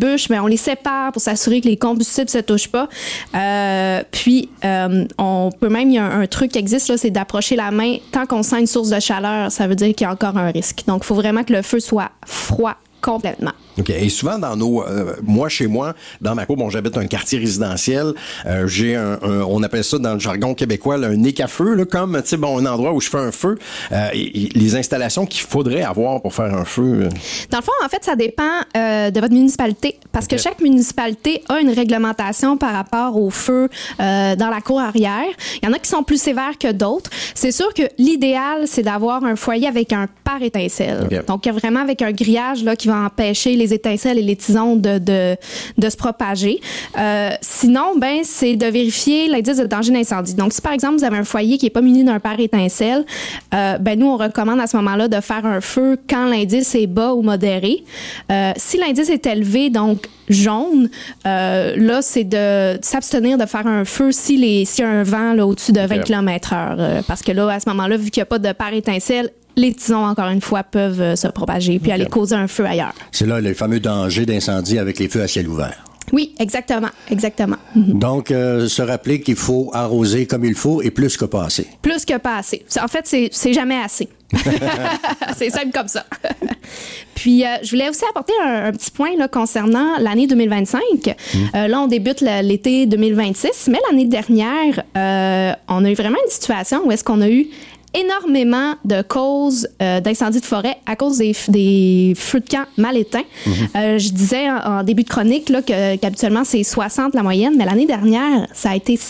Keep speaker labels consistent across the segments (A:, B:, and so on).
A: bûches, mais on les sépare pour s'assurer que les combustibles se touchent pas. Puis, on peut même, il y a un truc qui existe, là, c'est d'approcher la main tant qu'on sent une source de chaleur. Ça veut dire qu'il y a encore un risque. Donc, il faut vraiment que le feu soit froid complètement.
B: OK. Et souvent, dans moi, chez moi, dans ma cour, j'habite un quartier résidentiel, j'ai on appelle ça dans le jargon québécois, là, un nez à feu, là, comme, tu sais, un endroit où je fais un feu. Les installations qu'il faudrait avoir pour faire un feu.
A: Dans le fond, en fait, ça dépend de votre municipalité. Parce que chaque municipalité a une réglementation par rapport au feu dans la cour arrière. Il y en a qui sont plus sévères que d'autres. C'est sûr que l'idéal, c'est d'avoir un foyer avec un pare-étincelle. Okay. Donc, vraiment avec un grillage là, qui va empêcher les étincelles et les tisons de se propager. Sinon, c'est de vérifier l'indice de danger d'incendie. Donc, si par exemple, vous avez un foyer qui n'est pas muni d'un pare-étincelle, nous, on recommande à ce moment-là de faire un feu quand l'indice est bas ou modéré. Si l'indice est élevé, donc jaune, là, c'est de s'abstenir de faire un feu s'il y a un vent là, au-dessus de 20 km/h. Parce que là, à ce moment-là, vu qu'il n'y a pas de pare-étincelle, les tisons, encore une fois, peuvent se propager puis aller causer un feu ailleurs.
C: C'est là le fameux danger d'incendie avec les feux à ciel ouvert.
A: Oui, exactement.
C: Donc, se rappeler qu'il faut arroser comme il faut et plus que pas assez.
A: Plus que pas assez. En fait, c'est jamais assez. C'est simple comme ça. Puis, je voulais aussi apporter un petit point là, concernant l'année 2025. Là, on débute l'été 2026, mais l'année dernière, on a eu vraiment une situation où est-ce qu'on a eu énormément de causes d'incendies de forêt à cause des feux de camp mal éteints. Je disais en début de chronique là, qu'habituellement, c'est 60 la moyenne, mais l'année dernière, ça a été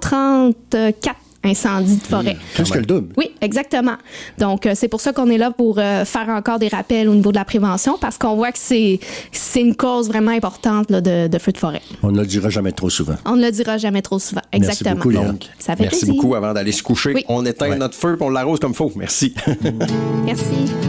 A: 134 incendies de forêt.
C: Plus que le double.
A: Oui, exactement. Donc, c'est pour ça qu'on est là pour faire encore des rappels au niveau de la prévention, parce qu'on voit que c'est une cause vraiment importante là, de feux de forêt.
C: On ne le dira jamais trop souvent.
A: On ne le dira jamais trop souvent, exactement.
C: Merci beaucoup, Léa.
A: Donc, ça fait
B: Merci
A: plaisir.
B: beaucoup. Avant d'aller se coucher, on éteint notre feu et on l'arrose comme il faut. Merci.
A: Merci.